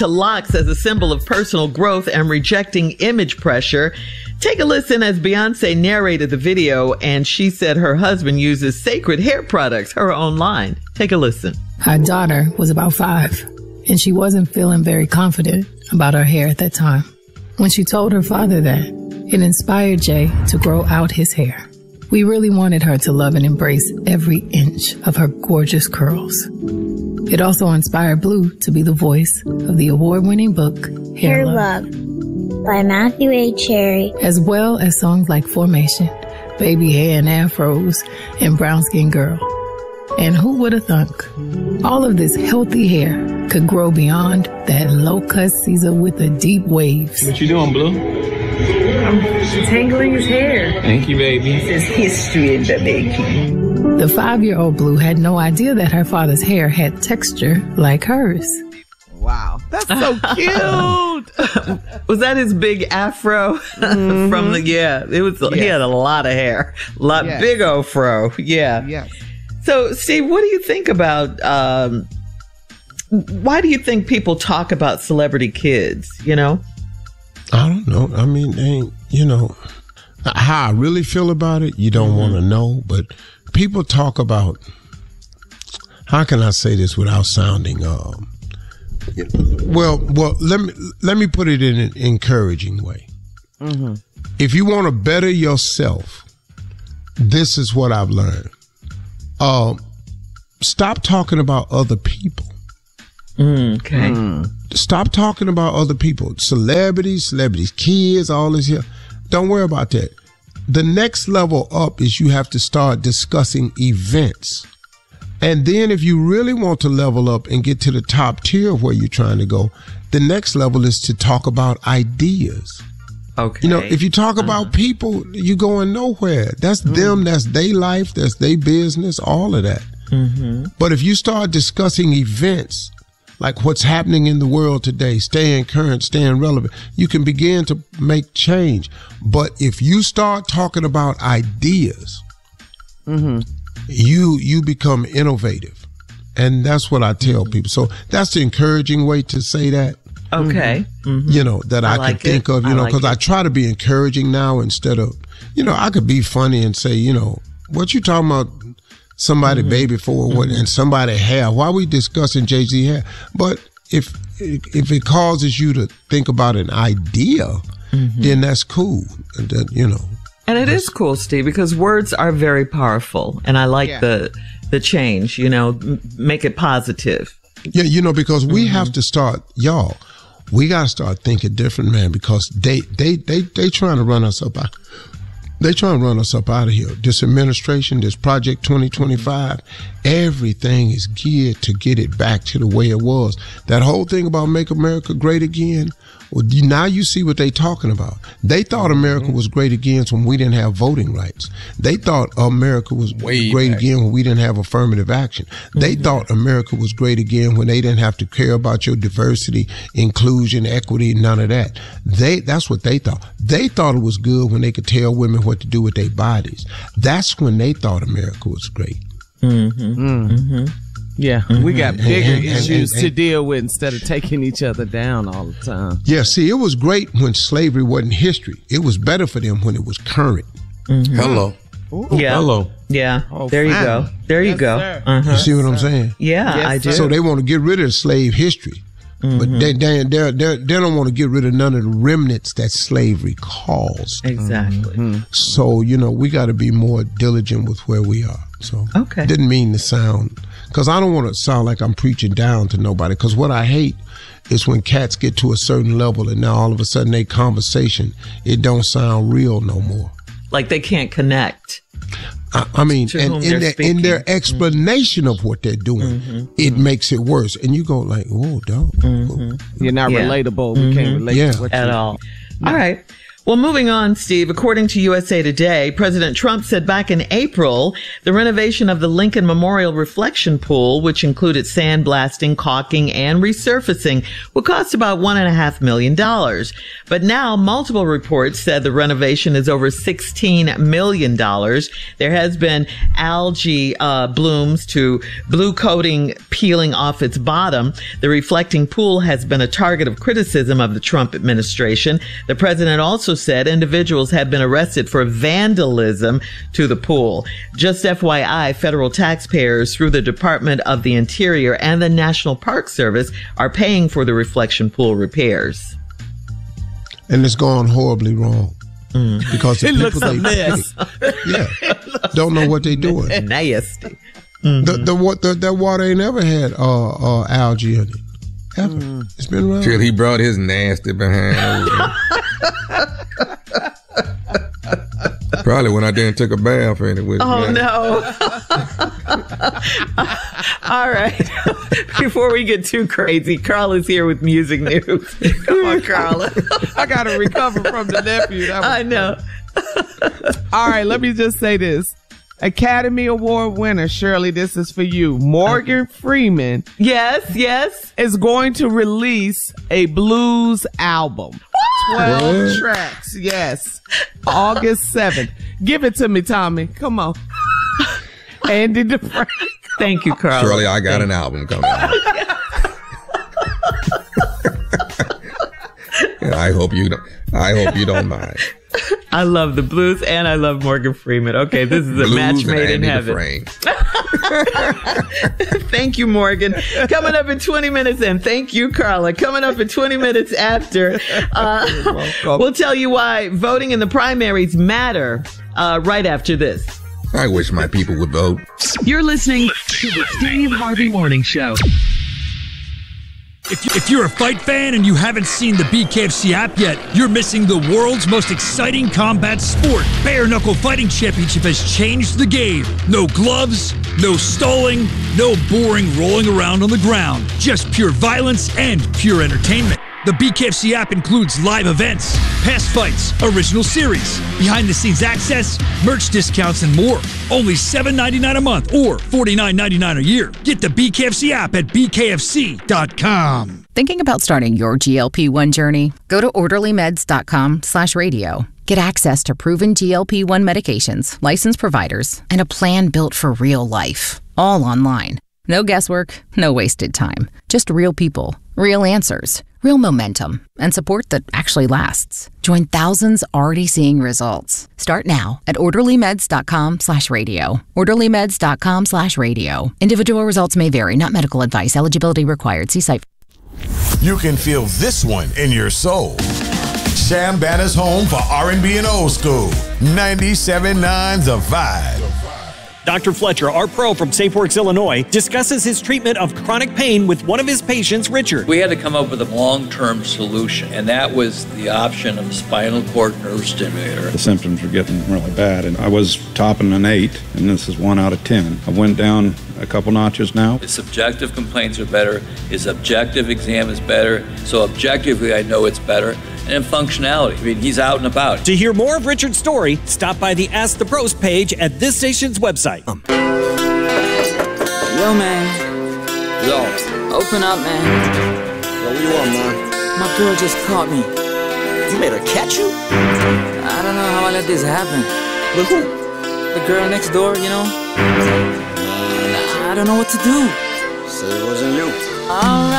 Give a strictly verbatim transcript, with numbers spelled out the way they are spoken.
to locks as a symbol of personal growth and rejecting image pressure. Take a listen as Beyonce narrated the video, and she said her husband uses Sacred hair products, her own line. Take a listen. Our daughter was about five, and she wasn't feeling very confident about her hair at that time. When she told her father that, it inspired Jay to grow out his hair. We really wanted her to love and embrace every inch of her gorgeous curls. It also inspired Blue to be the voice of the award-winning book, Hair, Hair Love, Love by Matthew A. Cherry, as well as songs like Formation, Baby Hair and Afros, and Brown Skin Girl. And who would have thunk all of this healthy hair could grow beyond that low-cut Caesar with the deep waves? What you doing, Blue? I'm tangling his hair. Thank you, baby. It's history in the making. The five-year-old Blue had no idea that her father's hair had texture like hers. Wow, that's so cute. Was that his big afro? Mm-hmm. From the, yeah, it was, yes. He had a lot of hair. Lot, yes. Big old fro. Yeah. Yes. So, Steve, what do you think about, um, why do you think people talk about celebrity kids, you know? I don't know. I mean, they, you know, how I really feel about it, you don't mm-hmm. want to know, but people talk about, how can I say this without sounding, um, you know, well, well, let me, let me put it in an encouraging way. Mm-hmm. If you want to better yourself, this is what I've learned. Uh, stop talking about other people. Mm, okay. Mm. Stop talking about other people. Celebrities, celebrities, kids, all this here. Don't worry about that. The next level up is you have to start discussing events. And then if you really want to level up and get to the top tier of where you're trying to go, the next level is to talk about ideas. Okay. You know, if you talk about uh-huh. people, you're going nowhere. That's mm. them, that's their life, that's their business, all of that. Mm-hmm. But if you start discussing events, like what's happening in the world today, staying current, staying relevant, you can begin to make change. But if you start talking about ideas, mm-hmm. you you become innovative. And that's what I tell people. So that's the encouraging way to say that. Okay. Mm-hmm. You know, that I, I like could think it. of, you I know, because like I try to be encouraging now instead of, you know, I could be funny and say, you know, what you talking about somebody mm-hmm. baby for mm-hmm. what, and somebody hair? Why are we discussing Jay-Z hair? But if if it causes you to think about an idea, mm-hmm. then that's cool. And that, you know. And it is cool, Steve, because words are very powerful. And I like yeah. the the change, you know, m- make it positive. Yeah, you know, because we mm-hmm. have to start, y'all, we got to start thinking different, man, because they, they, they, they trying to run us up out. They trying to run us up out of here. This administration, this Project twenty twenty-five, everything is geared to get it back to the way it was. That whole thing about Make America Great Again, well, you, now you see what they talking about. They thought America was great again when we didn't have voting rights. They thought America was Way great back. again when we didn't have affirmative action. They mm-hmm. thought America was great again when they didn't have to care about your diversity, inclusion, equity, none of that. They that's what they thought. They thought it was good when they could tell women what to do with their bodies. That's when they thought America was great. Mm-hmm. Mm-hmm. Yeah, mm-hmm. we got bigger and, and, issues and, and, to deal with instead of taking each other down all the time. Yeah, see, it was great when slavery wasn't history. It was better for them when it was current. Mm-hmm. Hello. Ooh, yeah. Hello. Yeah. Oh, there you fine. go. There yes, you go. Uh-huh. You see what I'm saying? Yeah, yes, I do. So they want to get rid of slave history. Mm-hmm. But they, they, they, they, they don't want to get rid of none of the remnants that slavery caused. Exactly. Mm-hmm. So, you know, we got to be more diligent with where we are. So, okay. Didn't mean to sound, because I don't want to sound like I'm preaching down to nobody, because what I hate is when cats get to a certain level and now all of a sudden they conversation, it don't sound real no more. Like they can't connect. I, I mean, and in their, in their explanation mm-hmm. of what they're doing, mm-hmm. it mm-hmm. makes it worse. And you go like, whoa, dog. Mm-hmm. You're not yeah. relatable. We mm-hmm. can't relate yeah. to what at you, all. No. All right. Well, moving on, Steve, according to U S A Today, President Trump said back in April, the renovation of the Lincoln Memorial Reflection Pool, which included sandblasting, caulking, and resurfacing, would cost about one and a half million dollars. But now multiple reports said the renovation is over sixteen million dollars. There has been algae uh, blooms to blue coating peeling off its bottom. The reflecting pool has been a target of criticism of the Trump administration. The president also said individuals have been arrested for vandalism to the pool. Just F Y I, federal taxpayers through the Department of the Interior and the National Park Service are paying for the reflection pool repairs. And it's gone horribly wrong. Mm. Because the it people looks a mess. Pay, yeah, don't know what they're doing. Nasty. Mm-hmm. The, the, the, that water ain't ever had uh, uh, algae in it. Ever. Mm. It's been around. Till he brought his nasty behind over. Probably when I didn't take a bath in it with Oh, me. no. All right. Before we get too crazy, Carla's here with music news. Come on, Carla. I got to recover from the nephew. That was I know. All right, let me just say this. Academy Award winner, Shirley, this is for you. Morgan Freeman. Yes, yes. Is going to release a blues album. twelve what? Tracks, yes. August seventh. Give it to me, Tommy. Come on. Andy DeFranco. Thank you, Carla. Shirley, I got an album coming out. And I hope you don't. I hope you don't mind. I love the blues and I love Morgan Freeman. Okay, this is a blues match made in heaven. Thank you, Morgan. Coming up in twenty minutes, and thank you, Carla. Coming up in twenty minutes after, uh, we'll tell you why voting in the primaries matter uh, right after this. I wish my people would vote. You're listening to the Steve Harvey Morning Show. If, if you're a fight fan and you haven't seen the B K F C app yet, you're missing the world's most exciting combat sport. Bare Knuckle Fighting Championship has changed the game. No gloves, no stalling, no boring rolling around on the ground. Just pure violence and pure entertainment. The B K F C app includes live events, past fights, original series, behind-the-scenes access, merch discounts, and more. Only seven dollars and ninety-nine cents a month or forty-nine dollars and ninety-nine cents a year. Get the B K F C app at B K F C dot com. Thinking about starting your G L P one journey? Go to orderly meds dot com slash radio. Get access to proven G L P one medications, licensed providers, and a plan built for real life. All online. No guesswork, no wasted time. Just real people, real answers, real momentum, and support that actually lasts. Join thousands already seeing results. Start now at orderly meds dot com slash radio. orderly meds dot com slash radio. Individual results may vary, not medical advice. Eligibility required. See site. You can feel this one in your soul. Sham Banner's home for R and B and old school. ninety-seven point nine The Vibe. Doctor Fletcher, our pro from Safe Works, Illinois, discusses his treatment of chronic pain with one of his patients, Richard. We had to come up with a long-term solution, and that was the option of a spinal cord nerve stimulator. The symptoms were getting really bad, and I was topping an eight, and this is one out of ten. I went down a couple notches now. His subjective complaints are better. His objective exam is better. So objectively, I know it's better. And functionality. I mean, he's out and about. To hear more of Richard's story, stop by the Ask the Pros page at this station's website. Um. Yo, man. Yo. Open up, man. Yo, what you want, man? My girl just caught me. You made her catch you? I don't know how I let this happen. With who? The girl next door, you know? Uh, I don't know what to do. So it wasn't you. All right.